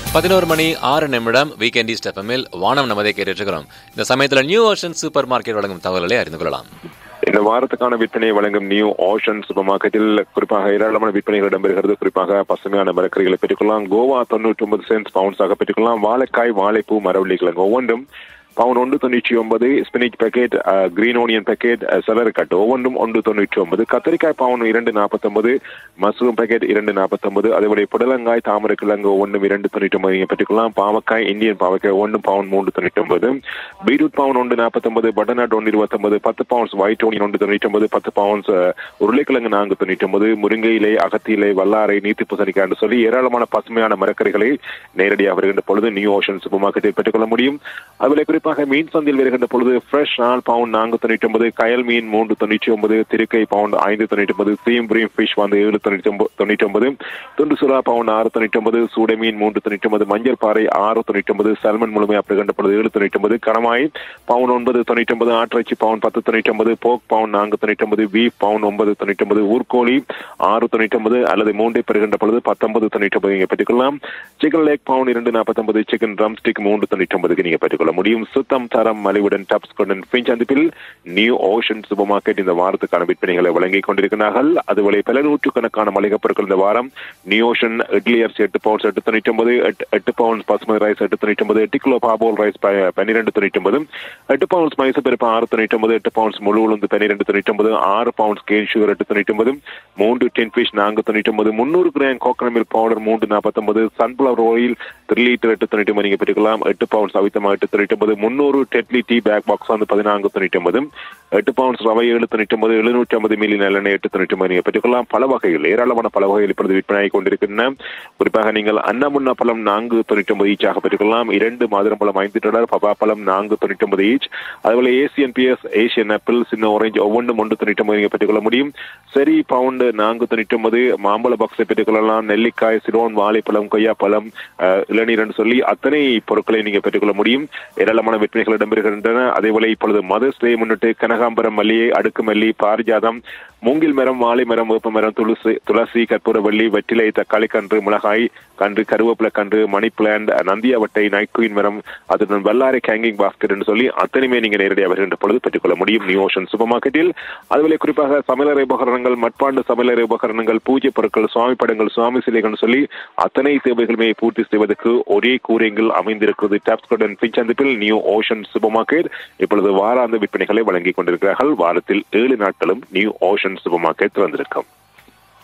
11:06 weekend east எஃப்எம்மில் வானம் நமதை கேட்டுருக்கிறோம். இந்த சமயத்தில் நியூ ஓஷன் சூப்பர் மார்க்கெட் வழங்கும் தகவல்களை அறிந்து கொள்ளலாம். இந்த வாரத்துக்கான விற்பனையை வழங்கும் நியூ ஓஷன் சூப்பர் மார்க்கெட்டில் குறிப்பாக ஏராளமான விற்பனைகள் இடம்பெறுகிறது. குறிப்பாக பசுமையான மரக்கறிகளை பெற்றுக்கொள்ளலாம். கோவா 99 சென்ட்ஸ் பவுன்ஸாக பெற்றுக்கொள்ளலாம். வாழைக்காய், வாழைப்பூ, மரவள்ளி கிழங்கு ஒவ்வொன்றும் பவுன் 1.99. Spinach packet, green onion packet, salary கட்டு ஒவ்வொன்றும் 1.99. கத்திரிக்காய் பவுன் 2.49. Mushroom packet 2.49. அதேபோல புடலங்காய், தாமரை கிழங்கு ஒவ்வொன்றும் 2.99 பெற்றுக்கலாம். பாவக்காய், இந்தியன் பாவக்காய் ஒவ்வொன்றும் பவுன் 3.99. பீட்ரூட் பவுன் 1.49. Butternut 1.29. 10 bounce white onion 1.99. 10 bounce உருளைக்கிழங்கு 4.99. முருங்கையிலை, அகத்தியிலை, வல்லாரை, நீத்தி பூசணிக்காய் என்று சொல்லி ஏராளமான பசுமையான மரக்கறிகளை நேரடியாக வருகின்ற பொழுது நியூ ஓஷன் சூப்பர் மார்க்கெட்டில் பெற்றுக்கொள்ள முடியும். அதுபோல குறிப்பாக மீன் சந்தையில் வருகின்ற பொழுது ஃப்ரெஷ் நாள் பவுண்ட் 4.99. கயல் மீன் 3.99. திருக்கை பவுண்ட் 5.99. சீம்பரீம் ஃபிஷ் வந்து 7.99. துண்டு சுறா பவுண்ட் 6.99. சூடை மீன் 3.99. மஞ்சள் பாறை 6.99. சல்மன் முழுமையாக வருகின்ற பொழுது 7.99. கணமாய் பவுண்ட் 9.99. ஆட்டிறைச்சி பவுண்ட் 10.99. போக் பவுண்ட் 4.99. Beef bound 9.99. ஊர்கோழி 6.99 அல்லது மூன்றை பெறுகின்ற பொழுது 19.99 நீங்க பெற்றுக்கொள்ளலாம். Chicken lakh bound 2.49. Chicken drum stick 3.99 நீங்க பெற்றுக்கொள்ள முடியும். சுத்தம், தரம், மலிவுடன் டாப்ஸ் கொண்டன் பிஞ்ச் சந்திப்பில் நியூ ஓஷன் சூப்பர் மார்க்கெட் இந்த வாரத்துக்கான விற்பனைகளை வழங்கிக் கொண்டிருக்கிறார்கள். அதுபோல பல நூற்றுக்கணக்கான மளிகை பொருட்கள் இந்த வாரம் நியூ ஓஷன் இட்லி அரிசி 8 pounds 8.99. 8 pounds basmati rice 8.99. 8 kilo பாபோல் rice 12.99. 8 pounds Mysore பருப்பு 6.99. 8 பவுண்ட்ஸ் முழு உளுந்து 12.99. 6 pounds can sugar 8.99. 3 ten fish 4.99. 300 gram coconut milk powder 3.49. Sunflower oil 3 litre 8.99 நீங்க பெற்றுக்கலாம். 8 pounds அவித்தமா 8.99. 300 deadly tea back box வந்து 14.99. 8 பவுண்ட்ஸ் ரவை 7.99. 750 மில்லி நல்லெண்ணெய் 8.99 நீங்க பெற்றுக்கொள்ளலாம். பல வகைகள், ஏராளமான பல வகைகள் இப்பொழுது விற்பனையாகி கொண்டிருக்கின்றன. குறிப்பாக நீங்கள் அன்னமுன்னா பழம் 4.99 ஈச்சாக பெற்றுக்கொள்ளலாம். 2 மாதுளம்பழம் $5, பப்பாப்பழம் 4.99 ஈச். அதுபோல ACNPS ஏசியன் ஆப்பிள் சின்ன ஆரஞ்சு ஒவ்வொன்றும் 1.99 நீங்க பெற்றுக்கொள்ள முடியும். சரி பவுண்ட் 4.99. மாம்பழ பாக்ஸை பெற்றுக்கொள்ளலாம். நெல்லிக்காய், சிரோன், வாழைப்பழம், கொய்யாப்பழம், இளநீர் என்று சொல்லி அத்தனை பொருட்களை நீங்க பெற்றுக்கொள்ள முடியும். ஏராளமான விற்பனைகள் இடம்பெறுகின்றன. அதேபோல இப்பொழுது மதர்ஸ் டே முன்னிட்டு கனகாம்பரம் மல்லிகை, அடுக்கு மல்லி, பாரிஜாதம், மூங்கில் மரம், வாழை மரம், வேப்ப மரம், துளசி, கற்பூரவள்ளி, வெற்றிலை, தக்காளி கன்று, மிளகாய் கன்று, கருவேப்பிலை கன்று, மணி பிளான்ட், நந்தியாவட்டை, நைட் குயின் மரம், அதுடன் வல்லாரை ஹேங்கிங் பாஸ்கெட் என்று சொல்லி அத்தனையுமே நீங்க நேரடியாக வருகின்ற பொழுது பெற்றுக்கொள்ள முடியும் நியூ ஓஷன் சூப்பர் மார்க்கெட்டில். அதுபோல குறிப்பாக சமையலறை உபகரணங்கள், மட்பாண்டு சமையலறை உபகரணங்கள், பூஜை பொருட்கள், சுவாமி படங்கள், சுவாமி சிலைகள் சொல்லி அத்தனை தேவைகளுமே பூர்த்தி செய்வதற்கு ஒரே கூரையில் அமைந்திருக்கிறது டாப்ஸ் கொண்டன் பிஞ்ச் சந்திப்பில் நியூ ஓஷன் சூப்பர் மார்க்கெட். இப்பொழுது வாராந்த விற்பனைகளை வழங்கிக் கொண்டிருக்கிறார்கள். வாரத்தில் 7 நாட்களும் நியூ ஓஷன் சூப்பர் மார்க்கெட் திறந்திருக்கும்.